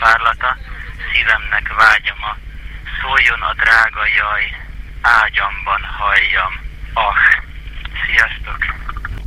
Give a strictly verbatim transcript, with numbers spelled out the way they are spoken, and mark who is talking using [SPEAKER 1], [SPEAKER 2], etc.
[SPEAKER 1] párlata, szívemnek vágyama, szóljon a drága jaj, ágyamban halljam.